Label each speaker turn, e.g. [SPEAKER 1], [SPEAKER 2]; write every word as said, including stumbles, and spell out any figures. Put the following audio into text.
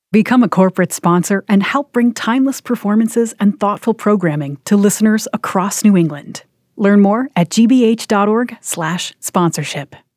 [SPEAKER 1] Become a corporate sponsor and help bring timeless performances and thoughtful programming to listeners across New England. Learn more at gbh.org slash sponsorship.